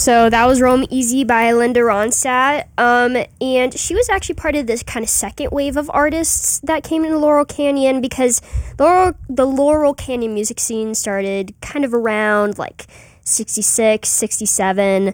So that was Roam Easy by Linda Ronstadt. And she was actually part of this kind of second wave of artists that came into Laurel Canyon, because the Laurel Canyon music scene started kind of around like 66, 67,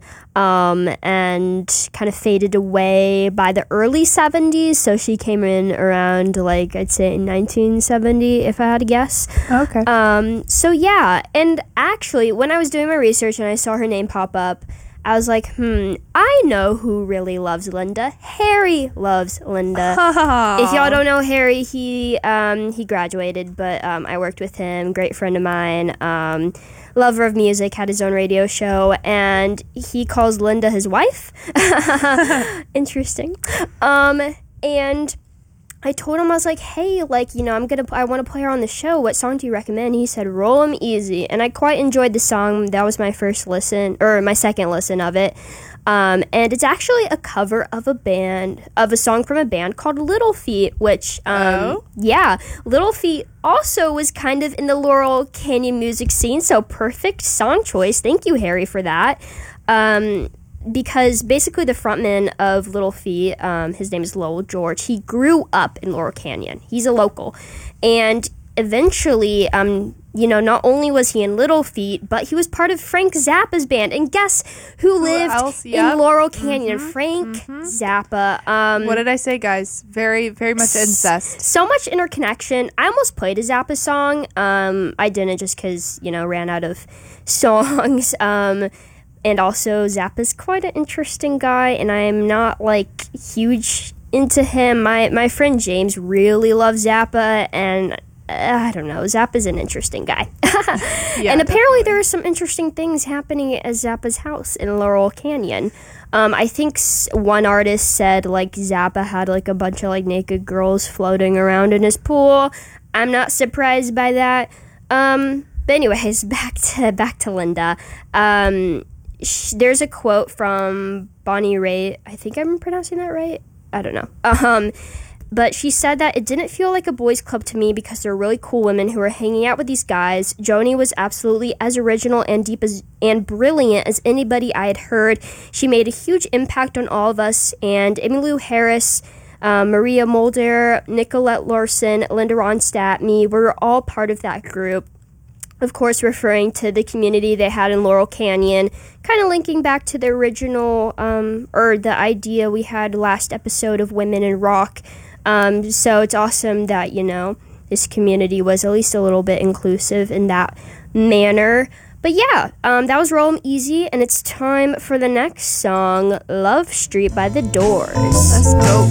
and kind of faded away by the early 70s. So she came in around, like, I'd say 1970, if I had to guess. Okay. So yeah, and actually, when I was doing my research and I saw her name pop up, I was like, I know who really loves Linda. Harry loves Linda. If y'all don't know Harry, he graduated, but I worked with him, great friend of mine, lover of music, had his own radio show, and he calls Linda his wife. Interesting. And I told him, I was like, hey, like, you know, I want to play her on the show. What song do you recommend? He said, Roll 'em Easy. And I quite enjoyed the song. That was my my second listen of it. And it's actually a cover of a song from a band called Little Feat, which, yeah, Little Feat also was kind of in the Laurel Canyon music scene. So perfect song choice. Thank you, Harry, for that. Because basically the frontman of Little Feat, his name is Lowell George, he grew up in Laurel Canyon. He's a local. And eventually, not only was he in Little Feat, but he was part of Frank Zappa's band. And guess who lived in Laurel Canyon? Frank Zappa. What did I say, guys? Very, very much incest. So much interconnection. I almost played a Zappa song. I didn't, just because, ran out of songs. And also, Zappa's quite an interesting guy, and I am not, like, huge into him. My friend James really loves Zappa, and I don't know, Zappa's an interesting guy. Yeah, and apparently definitely. there are some interesting things happening at Zappa's house in Laurel Canyon. I think one artist said, like, Zappa had, like, a bunch of, like, naked girls floating around in his pool. I'm not surprised by that. But anyways, back to Linda. There's a quote from Bonnie Raitt. I think I'm pronouncing that right. I don't know. But she said that it didn't feel like a boys' club to me because they're really cool women who were hanging out with these guys. Joni was absolutely as original and deep and brilliant as anybody I had heard. She made a huge impact on all of us. And Emmylou Harris, Maria Mulder, Nicolette Larson, Linda Ronstadt, me, we're all part of that group. Of course, referring to the community they had in Laurel Canyon, kind of linking back to the original, or the idea we had last episode of women in rock. So it's awesome that, this community was at least a little bit inclusive in that manner. But yeah, that was Roll 'em Easy, and it's time for the next song, Love Street by The Doors. Let's go.